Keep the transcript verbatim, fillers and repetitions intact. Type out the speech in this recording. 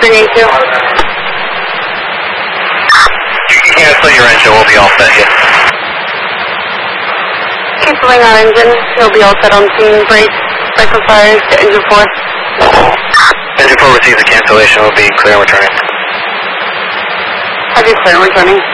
three eight two. You can cancel your engine, we'll be all set here. Canceling our engine, we'll be all set on scene. Brake, cycle fires to engine four. Engine four receives a cancellation, we'll be clear and returning. Have you clear and returning?